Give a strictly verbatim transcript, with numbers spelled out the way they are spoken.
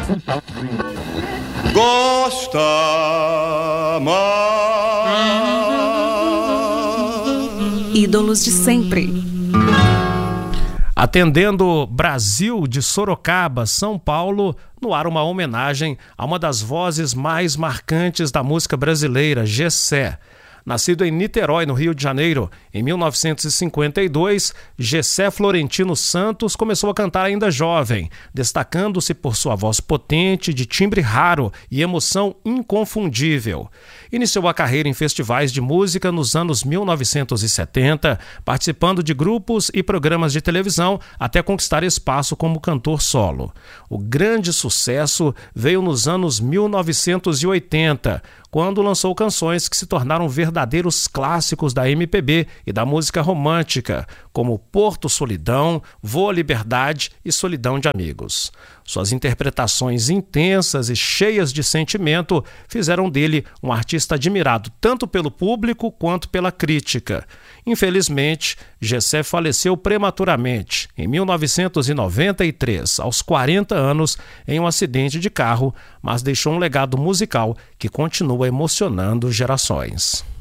Gosta mais. Ídolos de sempre. Atendendo Brasil de Sorocaba, São Paulo, no ar uma homenagem a uma das vozes mais marcantes da música brasileira, Gessé. Nascido em Niterói, no Rio de Janeiro, em mil novecentos e cinquenta e dois, Gessé Florentino Santos começou a cantar ainda jovem, destacando-se por sua voz potente, de timbre raro e emoção inconfundível. Iniciou a carreira em festivais de música nos anos mil novecentos e setenta, participando de grupos e programas de televisão até conquistar espaço como cantor solo. O grande sucesso veio nos anos mil novecentos e oitenta, quando lançou canções que se tornaram verdadeiros clássicos da M P B e da música romântica, como Porto Solidão, Voa Liberdade e Solidão de Amigos. Suas interpretações intensas e cheias de sentimento fizeram dele um artista admirado tanto pelo público quanto pela crítica. Infelizmente, Gessé faleceu prematuramente, em mil novecentos e noventa e três, aos quarenta anos, em um acidente de carro, mas deixou um legado musical que continua emocionando gerações.